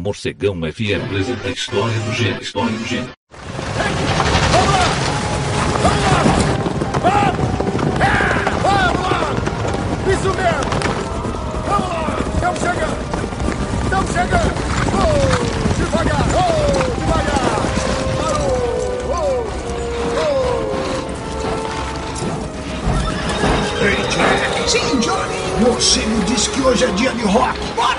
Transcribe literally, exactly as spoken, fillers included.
Morcegão F M apresenta a história do gênio. História do gênio. Vamos lá! Vamos lá! Vamos! É! Vamos lá! Isso mesmo! Vamos lá! Estamos chegando! Estamos chegando! Oh! Devagar! Oh! Devagar! Parou! Oh! Oh! Ei, Jack! Sim, Johnny! Você me disse que hoje é dia de rock! Bora!